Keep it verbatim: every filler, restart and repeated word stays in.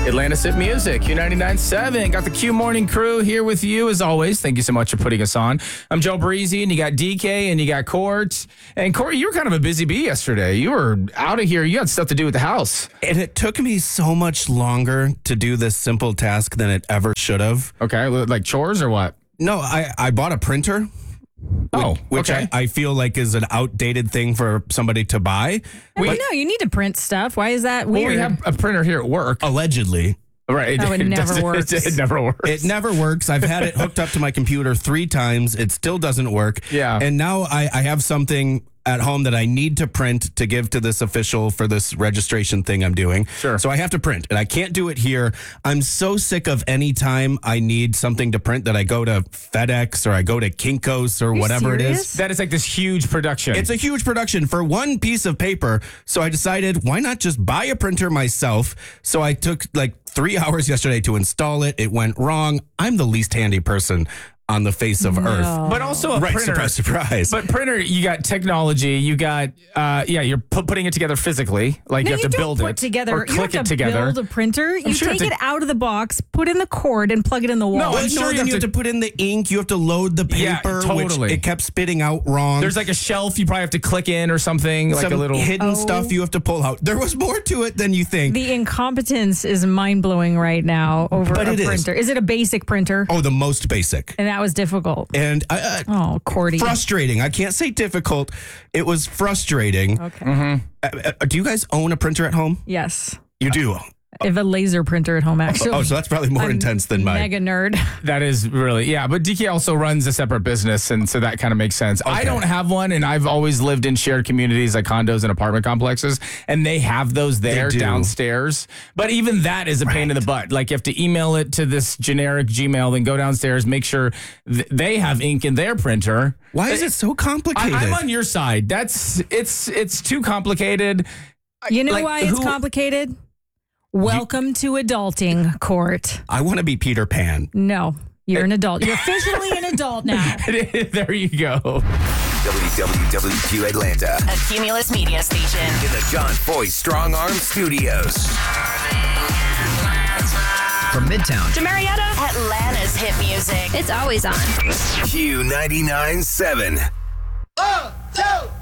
Atlantis Hit Music, Q ninety-nine point seven. Got the Q Morning Crew here with you as always. Thank you so much for putting us on. I'm Joe Breezy, and you got D K, and you got Court. And Court, you were kind of a busy bee yesterday. You were out of here. You had stuff to do with the house. And it took me so much longer to do this simple task than it ever should have. Okay, like chores or what? No, I, I bought a printer. Oh, which okay. I, I feel like is an outdated thing for somebody to buy. We know you need to print stuff. Why is that weird? Well, we have a printer here at work. Allegedly. Right. No, it never doesn't- works. It, it never works. It never works. I've had it hooked up to my computer three times. It still doesn't work. Yeah. And now I, I have something at home that I need to print to give to this official for this registration thing I'm doing. Sure. So I have to print, and I can't do it here. I'm so sick of any time I need something to print that I go to FedEx or I go to Kinko's or you whatever it serious? is. That is like this huge production. It's a huge production for one piece of paper. So I decided, why not just buy a printer myself? So I took like three hours yesterday to install it. It went wrong. I'm the least handy person on the face of No. Earth. But also a Right, printer. surprise, surprise. But printer, you got technology. You got, uh, yeah, you're pu- putting it together physically. Like No, you have to don't build put it together. or you click have it to together. build a printer. You sure you take have it to- out of the box, put in the cord, and plug it in the wall. No, Well, I'm sure no, you then have you have to- to put in the ink. You have to load the Yeah, paper, totally. which it kept spitting out wrong. There's like a shelf you probably have to click in or something, like some a little. hidden Oh. stuff you have to pull out. There was more to it than you think. The incompetence is mind blowing right now over But a it is. printer. Is. it a basic printer? Oh, the most basic. And that was difficult. And uh, Oh, Cordy. frustrating. I can't say difficult. It was frustrating. Okay. Mm-hmm. Uh, uh, do you guys own a printer at home? Yes. You do. I have a laser printer at home, actually. Oh, so that's probably more I'm intense than mine. Mega nerd. That is really, yeah. But D K also runs a separate business, and so that kind of makes sense. I Okay. don't have one, and I've always lived in shared communities like condos and apartment complexes, and they have those there do. downstairs. But even that is a pain in the butt. Like you have to email it to this generic Gmail, then go downstairs, make sure th- they have ink in their printer. Why is it so I, complicated? I'm on your side. That's it's it's too complicated. You know Like, why it's who- complicated? Welcome to adulting, Court. I want to be Peter Pan. No, you're an adult. You're officially an adult now. There you go. W W W Q Atlanta A Cumulus media station. in the John Foy Strong Arm Studios. From Midtown To Marietta, Atlanta's hit music. It's always on. Q ninety-nine point seven.